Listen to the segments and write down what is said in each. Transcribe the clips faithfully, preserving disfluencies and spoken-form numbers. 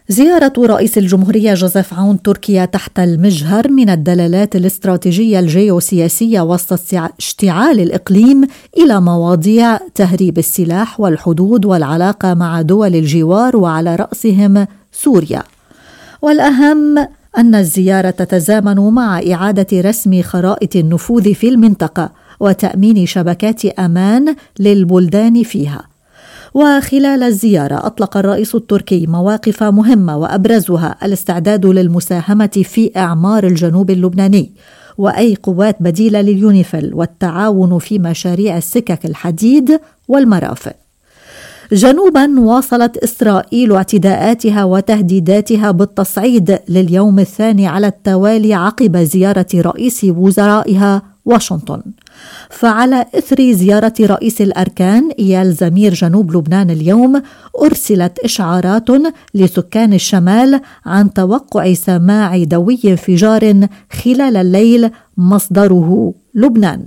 زيارة رئيس الجمهورية جوزيف عون تركيا تحت المجهر من الدلالات الاستراتيجية الجيوسياسية وسط اشتعال الإقليم إلى مواضيع تهريب السلاح والحدود والعلاقة مع دول الجوار وعلى رأسهم سوريا. والأهم أن الزيارة تتزامن مع إعادة رسم خرائط النفوذ في المنطقة وتأمين شبكات أمان للبلدان فيها. وخلال الزيارة أطلق الرئيس التركي مواقف مهمة وأبرزها الاستعداد للمساهمة في إعمار الجنوب اللبناني وأي قوات بديلة لليونيفيل والتعاون في مشاريع السكك الحديد والمرافق. جنوبا واصلت إسرائيل اعتداءاتها وتهديداتها بالتصعيد لليوم الثاني على التوالي عقب زيارة رئيس وزرائها واشنطن. فعلى إثر زيارة رئيس الأركان إيال زمير جنوب لبنان اليوم أرسلت إشعارات لسكان الشمال عن توقع سماع دوي انفجار خلال الليل مصدره لبنان.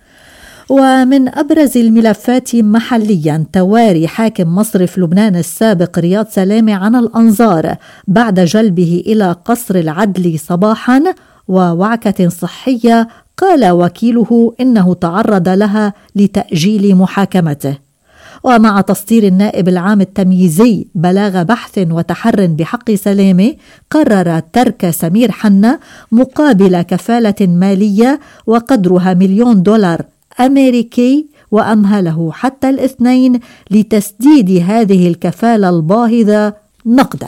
ومن أبرز الملفات محليا تواري حاكم مصرف لبنان السابق رياض سلامة عن الأنظار بعد جلبه إلى قصر العدل صباحا ووعكة صحية قال وكيله إنه تعرض لها لتأجيل محاكمته. ومع تصدير النائب العام التمييزي بلاغ بحث وتحر بحق سلامة قرر ترك سمير حنا مقابل كفالة مالية وقدرها مليون دولار أمريكي وأمهله حتى الاثنين لتسديد هذه الكفالة الباهظة نقدا.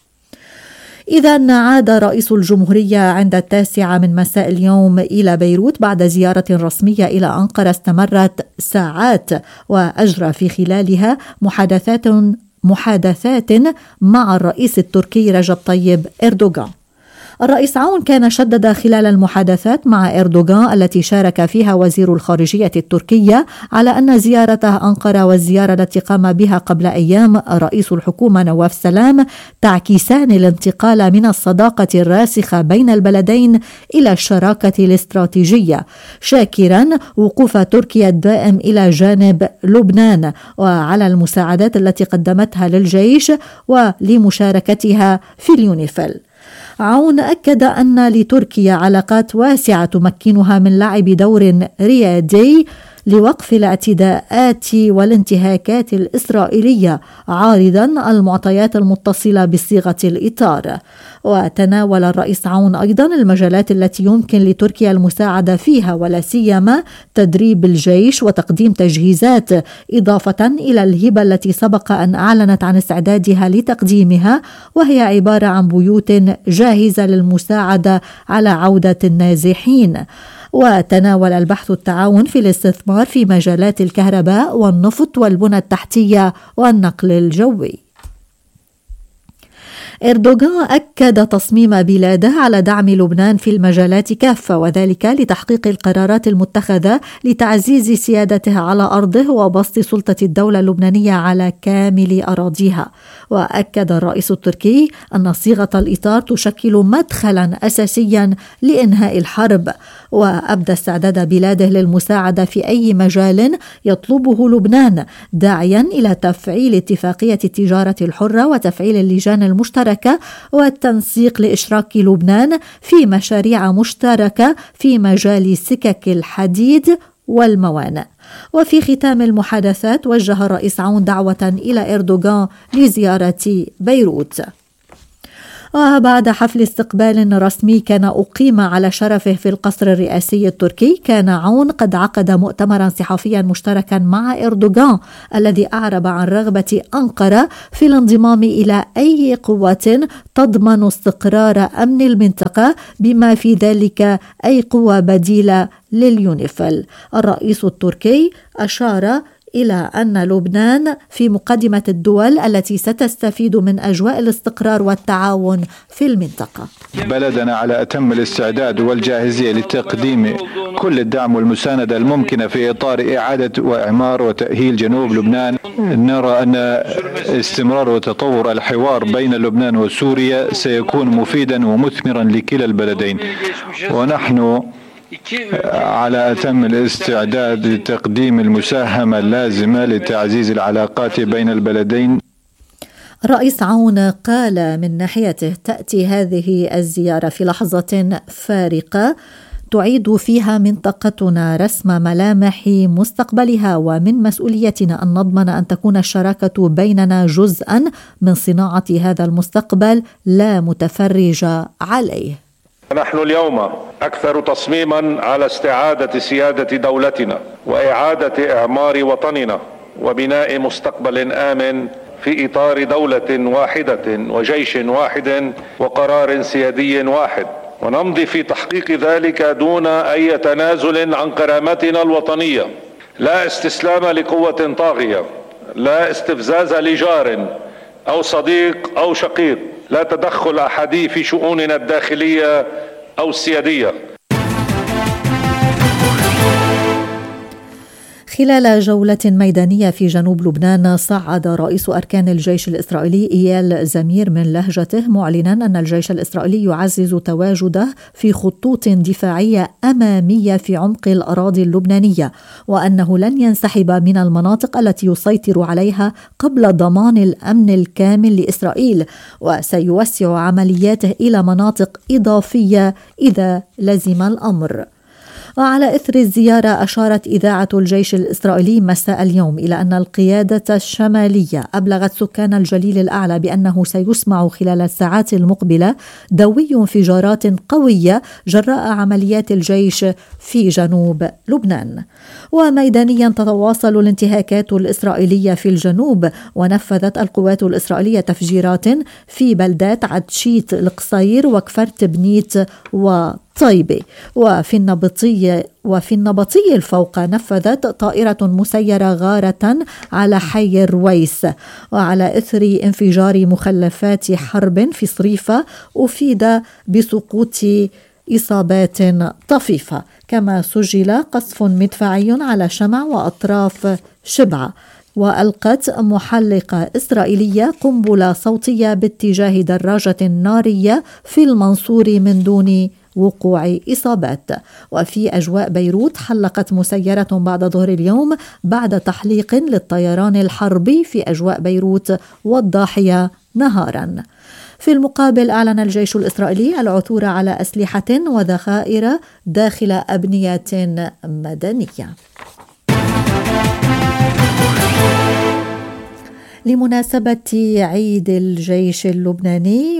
إذا عاد رئيس الجمهورية عند التاسعة من مساء اليوم إلى بيروت بعد زيارة رسمية إلى أنقرة استمرت ساعات وأجرى في خلالها محادثات محادثات مع الرئيس التركي رجب طيب إردوغان. الرئيس عون كان شدد خلال المحادثات مع إردوغان التي شارك فيها وزير الخارجية التركية على أن زيارته أنقرة والزيارة التي قام بها قبل أيام رئيس الحكومة نواف سلام تعكسان الانتقال من الصداقة الراسخة بين البلدين إلى الشراكة الاستراتيجية، شاكرا وقوف تركيا الدائم إلى جانب لبنان وعلى المساعدات التي قدمتها للجيش ولمشاركتها في اليونيفيل. عون أكد أن لتركيا علاقات واسعة تمكنها من لعب دور ريادي لوقف الاعتداءات والانتهاكات الإسرائيلية، عارضا المعطيات المتصلة بصيغة الإطار. وتناول الرئيس عون أيضا المجالات التي يمكن لتركيا المساعدة فيها ولا سيما تدريب الجيش وتقديم تجهيزات، إضافة إلى الهبة التي سبق أن أعلنت عن استعدادها لتقديمها، وهي عبارة عن بيوت جاهزة للمساعدة على عودة النازحين. وتناول البحث التعاون في الاستثمار في مجالات الكهرباء والنفط والبنى التحتية والنقل الجوي. إردوغان أكد تصميم بلاده على دعم لبنان في المجالات كافة، وذلك لتحقيق القرارات المتخذة لتعزيز سيادته على أرضه وبسط سلطة الدولة اللبنانية على كامل أراضيها. وأكد الرئيس التركي أن صيغة الإطار تشكل مدخلا أساسيا لإنهاء الحرب، وأبدى استعداد بلاده للمساعدة في أي مجال يطلبه لبنان، داعيا إلى تفعيل اتفاقية التجارة الحرة وتفعيل اللجان المشتركة والتنسيق لإشراك لبنان في مشاريع مشتركة في مجال سكك الحديد والموانئ. وفي ختام المحادثات وجه الرئيس عون دعوة إلى إردوغان لزيارة بيروت. وبعد حفل استقبال رسمي كان أقيم على شرفه في القصر الرئاسي التركي، كان عون قد عقد مؤتمرا صحفيا مشتركا مع إردوغان الذي أعرب عن رغبة أنقرة في الانضمام إلى أي قوة تضمن استقرار أمن المنطقة بما في ذلك أي قوة بديلة لليونيفيل. الرئيس التركي أشار إلى أن لبنان في مقدمة الدول التي ستستفيد من أجواء الاستقرار والتعاون في المنطقة. بلدنا على أتم الاستعداد والجاهزية لتقديم كل الدعم والمساندة الممكنة في إطار إعادة وإعمار وتأهيل جنوب لبنان. نرى أن استمرار وتطور الحوار بين لبنان وسوريا سيكون مفيدا ومثمرا لكلا البلدين، ونحن على أتم الاستعداد لتقديم المساهمة اللازمة لتعزيز العلاقات بين البلدين. الرئيس عون قال من ناحيته تأتي هذه الزيارة في لحظة فارقة تعيد فيها منطقتنا رسم ملامح مستقبلها، ومن مسؤوليتنا أن نضمن أن تكون الشراكة بيننا جزءا من صناعة هذا المستقبل لا متفرج عليه. نحن اليوم أكثر تصميما على استعادة سيادة دولتنا وإعادة إعمار وطننا وبناء مستقبل آمن في إطار دولة واحدة وجيش واحد وقرار سيادي واحد، ونمضي في تحقيق ذلك دون أي تنازل عن كرامتنا الوطنية. لا استسلام لقوة طاغية، لا استفزاز لجار أو صديق أو شقيق، لا تدخل أحد في شؤوننا الداخلية أو السيادية. خلال جولة ميدانية في جنوب لبنان، صعد رئيس أركان الجيش الإسرائيلي إيال زمير من لهجته معلنا أن الجيش الإسرائيلي يعزز تواجده في خطوط دفاعية أمامية في عمق الأراضي اللبنانية، وأنه لن ينسحب من المناطق التي يسيطر عليها قبل ضمان الأمن الكامل لإسرائيل، وسيوسع عملياته إلى مناطق إضافية إذا لزم الأمر. وعلى إثر الزيارة أشارت إذاعة الجيش الإسرائيلي مساء اليوم إلى أن القيادة الشمالية أبلغت سكان الجليل الأعلى بأنه سيسمع خلال الساعات المقبلة دوي انفجارات قوية جراء عمليات الجيش في جنوب لبنان. وميدانيا تتواصل الانتهاكات الإسرائيلية في الجنوب، ونفذت القوات الإسرائيلية تفجيرات في بلدات عدشيت القصير وكفر تبنيت و طيبة. وفي النبطي وفي النبطي الفوق نفذت طائرة مسيرة غارة على حي الرويس. وعلى إثر انفجار مخلفات حرب في صريفة أفيد بسقوط إصابات طفيفة، كما سجل قصف مدفعي على شمع وأطراف شبعة. وألقت محلقة إسرائيلية قنبلة صوتية باتجاه دراجة نارية في المنصور من دون وقوع إصابات. وفي أجواء بيروت حلقت مسيرة بعد ظهر اليوم بعد تحليق للطيران الحربي في أجواء بيروت والضاحية نهارا. في المقابل أعلن الجيش الإسرائيلي العثور على أسلحة وذخائر داخل أبنية مدنية. لمناسبة عيد الجيش اللبناني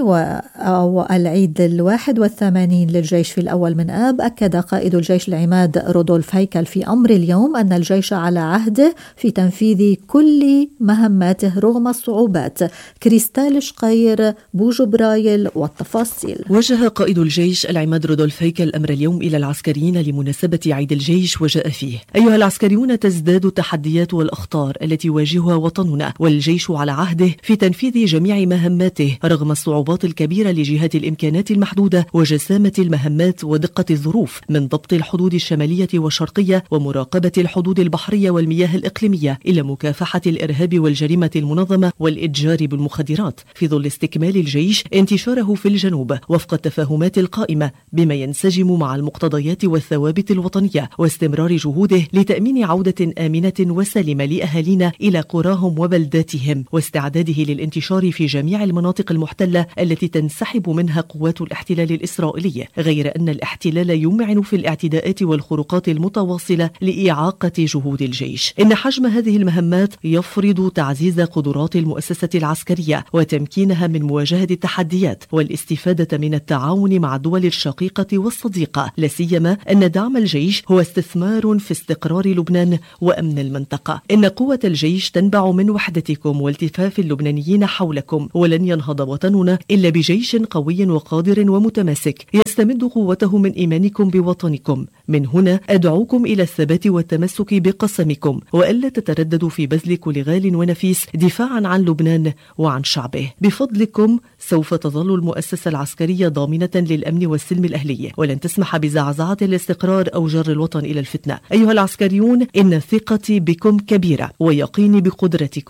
والعيد الواحد والثمانين للجيش في الأول من آب، أكد قائد الجيش العماد رودولف هيكل في أمر اليوم أن الجيش على عهده في تنفيذ كل مهماته رغم الصعوبات. كريستال شقير، بوجبرايل والتفاصيل. وجه قائد الجيش العماد رودولف هيكل الأمر اليوم إلى العسكريين لمناسبة عيد الجيش وجاء فيه: أيها العسكريون، تزداد التحديات والأخطار التي يواجهها وطننا، والجيش على عهده في تنفيذ جميع مهماته رغم الصعوبات الكبيرة لجهة الإمكانات المحدودة وجسامة المهمات ودقة الظروف، من ضبط الحدود الشمالية والشرقية ومراقبة الحدود البحرية والمياه الإقليمية إلى مكافحة الإرهاب والجريمة المنظمة والإتجار بالمخدرات، في ظل استكمال الجيش انتشاره في الجنوب وفق التفاهمات القائمة بما ينسجم مع المقتضيات والثوابت الوطنية، واستمرار جهوده لتأمين عودة آمنة وسالمة لأهالينا إلى قراهم وبلداتهم، واستعداده للانتشار في جميع المناطق المحتلة التي تنسحب منها قوات الاحتلال الإسرائيلي، غير أن الاحتلال يمعن في الاعتداءات والخروقات المتواصلة لإعاقة جهود الجيش. إن حجم هذه المهمات يفرض تعزيز قدرات المؤسسة العسكرية وتمكينها من مواجهة التحديات والاستفادة من التعاون مع الدول الشقيقة والصديقة، لا سيما أن دعم الجيش هو استثمار في استقرار لبنان وأمن المنطقة. إن قوة الجيش تنبع من وحدتكم والتفاف اللبنانيين حولكم، ولن ينهض وطننا إلا بجيش قوي وقادر ومتماسك يستمد قوته من إيمانكم بوطنكم. من هنا أدعوكم إلى الثبات والتمسك بقسمكم، وألا تترددوا في بذل كل غال ونفيس دفاعا عن لبنان وعن شعبه. بفضلكم سوف تظل المؤسسة العسكرية ضامنة للأمن والسلم الأهلي، ولن تسمح بزعزعة الاستقرار أو جر الوطن إلى الفتنة. أيها العسكريون، إن ثقتي بكم كبيرة ويقيني بقدرتكم على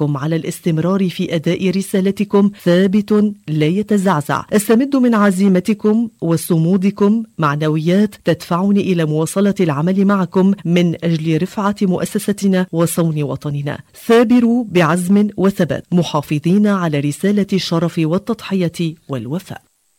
الاستمرار في أداء رسالتكم ثابت لا يتزعزع. استمد من عزيمتكم وصمودكم معنويات تدفعني إلى مواصلة العمل معكم من أجل رفعة مؤسستنا وصون وطننا. ثابروا بعزم وثبات محافظين على رسالة الشرف والتضحية والوفاء.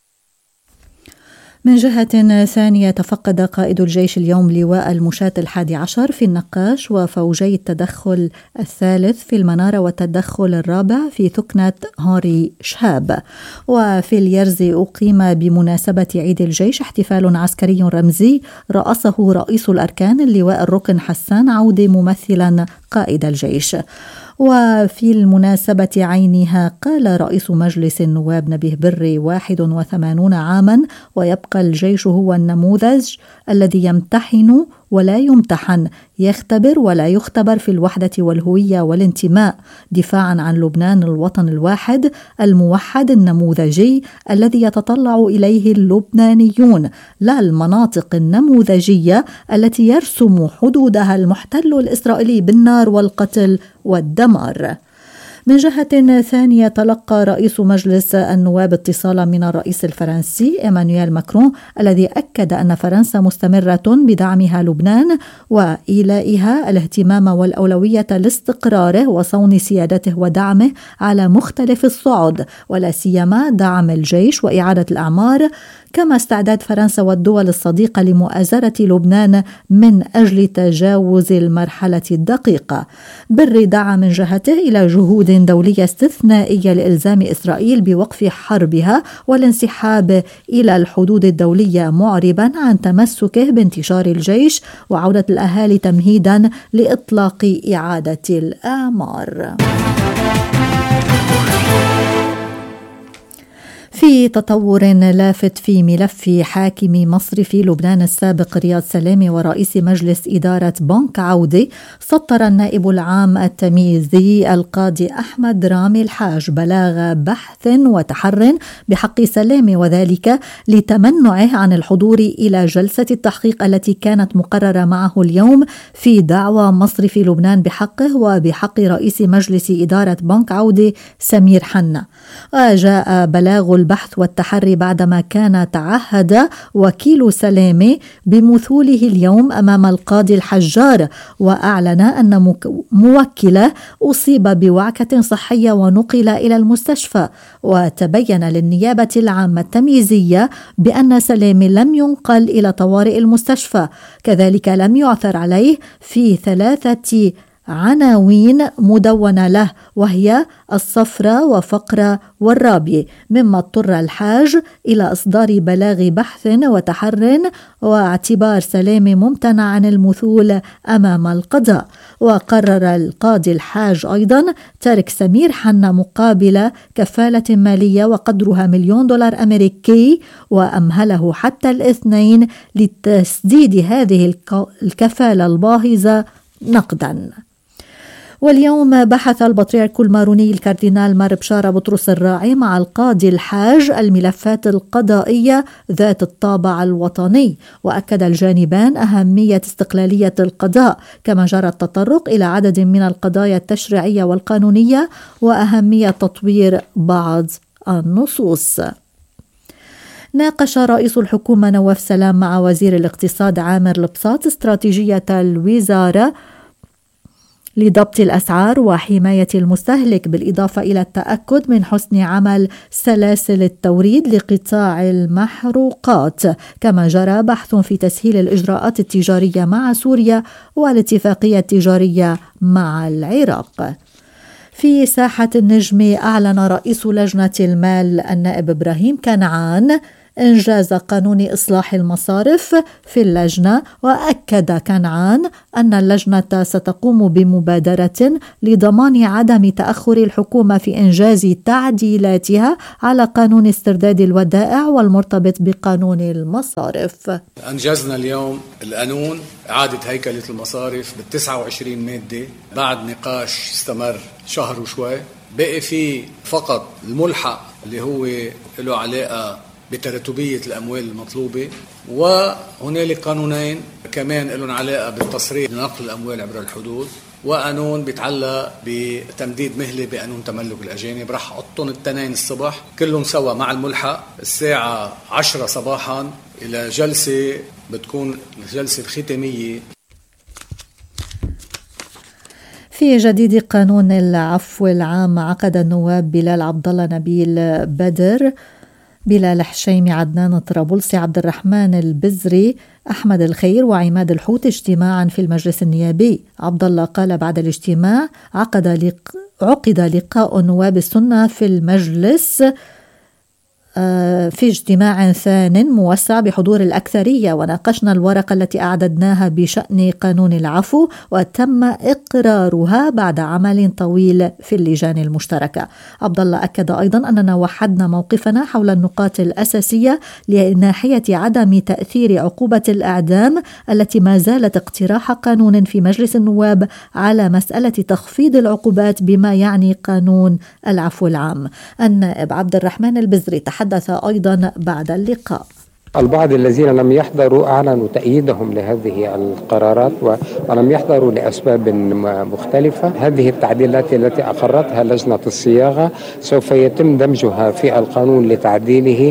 من جهة ثانية، تفقد قائد الجيش اليوم لواء المشاة الحادي عشر في النقاش وفوجي التدخل الثالث في المنارة والتدخل الرابع في ثكنة هنري شهاب. وفي اليرز أقيم بمناسبة عيد الجيش احتفال عسكري رمزي رأسه رئيس الأركان اللواء الركن حسان عودة ممثلا قائد الجيش. وفي المناسبة عينها قال رئيس مجلس النواب نبيه بري واحد وثمانون عاما ويبقى الجيش هو النموذج الذي يمتحن ولا يمتحن، يختبر ولا يختبر في الوحدة والهوية والانتماء، دفاعا عن لبنان الوطن الواحد الموحد النموذجي الذي يتطلع إليه اللبنانيون، لا المناطق النموذجية التي يرسم حدودها المحتل الإسرائيلي بالنار والقتل والدمار. من جهة ثانية، تلقى رئيس مجلس النواب اتصالا من الرئيس الفرنسي إيمانويل ماكرون الذي أكد أن فرنسا مستمرة بدعمها لبنان وإيلائها الاهتمام والأولوية لاستقراره وصون سيادته ودعمه على مختلف الصعد، ولا سيما دعم الجيش وإعادة الأعمار، كما استعداد فرنسا والدول الصديقة لمؤازرة لبنان من أجل تجاوز المرحلة الدقيقة. بري دعا من جهته إلى جهود دولية استثنائية لإلزام إسرائيل بوقف حربها والانسحاب إلى الحدود الدولية، معربا عن تمسكه بانتشار الجيش وعودة الأهالي تمهيدا لإطلاق إعادة الأعمار. في تطور لافت في ملف حاكم مصرف لبنان السابق رياض سلامي ورئيس مجلس إدارة بنك عودة، سطر النائب العام التمييزي القاضي أحمد رامي الحاج بلاغ بحث وتحر بحق سلامي، وذلك لتمنعه عن الحضور إلى جلسة التحقيق التي كانت مقررة معه اليوم في دعوى مصرف لبنان بحقه وبحق رئيس مجلس إدارة بنك عودة سمير حنا. وجاء بلاغ البحث والتحري بعدما كان تعهد وكيل سلامي بمثوله اليوم أمام القاضي الحجار، وأعلن أن موكله أصيب بوعكة صحية ونقل إلى المستشفى. وتبين للنيابة العامة التمييزية بأن سلامي لم ينقل إلى طوارئ المستشفى، كذلك لم يعثر عليه في ثلاثة عناوين مدونة له، وهي الصفرة وفقرة والرابية، مما اضطر الحاج إلى إصدار بلاغ بحث وتحر واعتبار سلامي ممتنع عن المثول أمام القضاء. وقرر القاضي الحاج أيضا ترك سمير حنا مقابل كفالة مالية وقدرها مليون دولار أمريكي، وأمهله حتى الاثنين لتسديد هذه الكفالة الباهظة نقدا. واليوم بحث البطريرك الماروني الكاردينال مار بشارة بطرس الراعي مع القاضي الحاج الملفات القضائية ذات الطابع الوطني، وأكد الجانبان أهمية استقلالية القضاء، كما جرى التطرق إلى عدد من القضايا التشريعية والقانونية وأهمية تطوير بعض النصوص. ناقش رئيس الحكومة نواف سلام مع وزير الاقتصاد عامر البساط استراتيجية الوزارة لضبط الأسعار وحماية المستهلك، بالإضافة إلى التأكد من حسن عمل سلاسل التوريد لقطاع المحروقات. كما جرى بحث في تسهيل الإجراءات التجارية مع سوريا والاتفاقية التجارية مع العراق. في ساحة النجم، أعلن رئيس لجنة المال النائب إبراهيم كنعان إنجاز قانون إصلاح المصارف في اللجنة، وأكد كنعان أن اللجنة ستقوم بمبادرة لضمان عدم تأخر الحكومة في إنجاز تعديلاتها على قانون استرداد الودائع والمرتبط بقانون المصارف. أنجزنا اليوم القانون إعادة هيكلة المصارف بالتسعة وعشرين مادة بعد نقاش استمر شهر وشوي. بقي فيه فقط الملحق اللي هو له علاقة بتراتبية الأموال المطلوبة، وهنالك قانونين كمان لهم علاقة بالتصريح لنقل الأموال عبر الحدود، وقانون بيتعلق بتمديد مهلة بقانون تملك الأجانب. رح أحطهم التنين الصبح كلهم سوا مع الملحق الساعة عشرة صباحا إلى جلسة بتكون الجلسة الختامية. في جديد قانون العفو العام، عقد النواب بلال عبد الله، نبيل بدر، بلال حشيمي، عدنان طرابلسي، عبد الرحمن البزري، أحمد الخير وعماد الحوت اجتماعا في المجلس النيابي. عبد الله قال بعد الاجتماع عقد لق... عقد لقاء نواب السنة في المجلس في اجتماع ثان موسع بحضور الأكثرية، وناقشنا الورقة التي أعددناها بشأن قانون العفو، وتم إقرارها بعد عمل طويل في اللجان المشتركة. عبد الله أكد أيضا أننا وحدنا موقفنا حول النقاط الأساسية لناحية عدم تأثير عقوبة الإعدام التي ما زالت اقتراح قانون في مجلس النواب على مسألة تخفيض العقوبات بما يعني قانون العفو العام. النائب عبد الرحمن البزري تحدث حدث أيضا بعد اللقاء. البعض الذين لم يحضروا أعلنوا تأييدهم لهذه القرارات ولم يحضروا لأسباب مختلفة. هذه التعديلات التي أقرتها لجنة الصياغة سوف يتم دمجها في القانون لتعديله.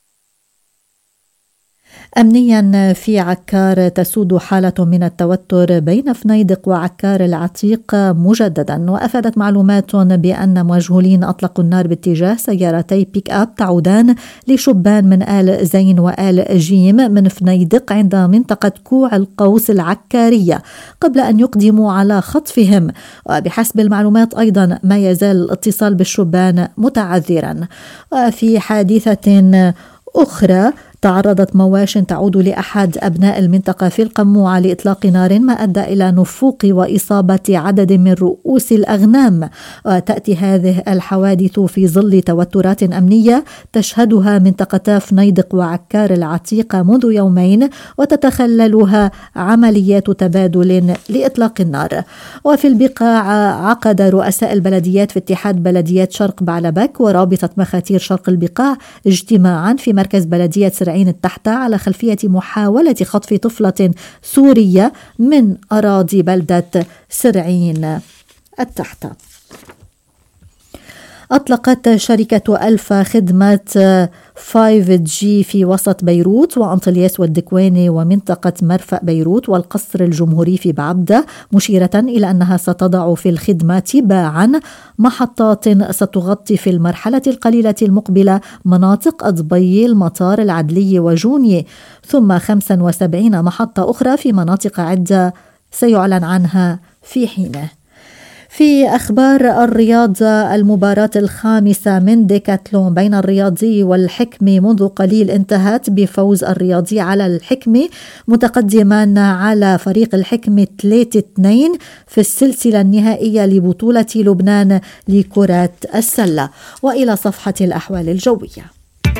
أمنيا في عكار تسود حالة من التوتر بين فنيدق وعكار العتيق مجددا، وأفادت معلومات بأن مجهولين أطلقوا النار باتجاه سيارتي بيك أب تعودان لشبان من آل زين وآل جيم من فنيدق عند منطقة كوع القوس العكارية قبل أن يقدموا على خطفهم. وبحسب المعلومات أيضا ما يزال الاتصال بالشبان متعذرا. وفي حادثة أخرى تعرضت مواش تعود لأحد أبناء المنطقة في القموعة لإطلاق نار ما أدى إلى نفوق وإصابة عدد من رؤوس الأغنام. وتأتي هذه الحوادث في ظل توترات أمنية تشهدها منطقتا فنيدق وعكار العتيق منذ يومين، وتتخللها عمليات تبادل لإطلاق النار. وفي البقاع عقد رؤساء البلديات في اتحاد بلديات شرق بعلبك ورابطة مخاتير شرق البقاع اجتماعا في مركز بلدية سرعين التحتة على خلفية محاولة خطف طفلة سورية من أراضي بلدة سرعين التحتة. أطلقت شركة ألفا خدمة فايف جي في وسط بيروت وأنطلياس والدكواني ومنطقة مرفأ بيروت والقصر الجمهوري في بعبدة، مشيرة إلى أنها ستضع في الخدمة تباعا محطات ستغطي في المرحلة القليلة المقبلة مناطق أضبي، المطار، العدلية وجونية، ثم خمسة وسبعين محطة أخرى في مناطق عدة سيعلن عنها في حينه. في أخبار الرياضة، المباراة الخامسة من ديكاتلون بين الرياضي والحكمي منذ قليل انتهت بفوز الرياضي على الحكمي متقدما على فريق الحكمي ثلاثة اثنين في السلسلة النهائية لبطولة لبنان لكرة السلة. وإلى صفحة الأحوال الجوية.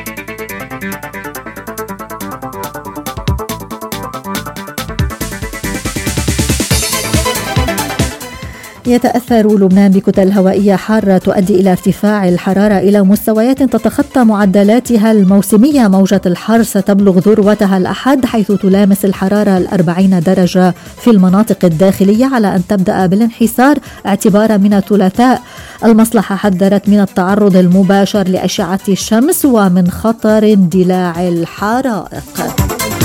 يتأثر لبنان بكتل هوائية حارة تؤدي إلى ارتفاع الحرارة إلى مستويات تتخطى معدلاتها الموسمية. موجة الحر ستبلغ ذروتها الأحد حيث تلامس الحرارة الأربعين درجة في المناطق الداخلية، على أن تبدأ بالانحسار اعتبارا من الثلاثاء. المصلحة حذرت من التعرض المباشر لأشعة الشمس ومن خطر اندلاع الحرائق.